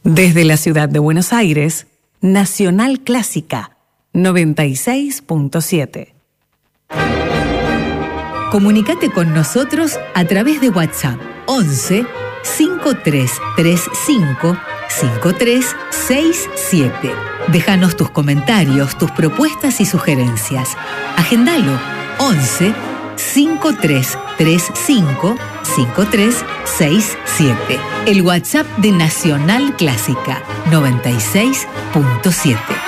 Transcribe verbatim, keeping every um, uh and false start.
Desde la ciudad de Buenos Aires, Nacional Clásica noventa y seis punto siete. Comunicate con nosotros a través de WhatsApp once cinco tres tres cinco cinco tres seis siete. Déjanos tus comentarios, tus propuestas y sugerencias. Agendalo once cinco tres tres cinco cinco tres seis siete. El WhatsApp de Nacional Clásica noventa y seis punto siete.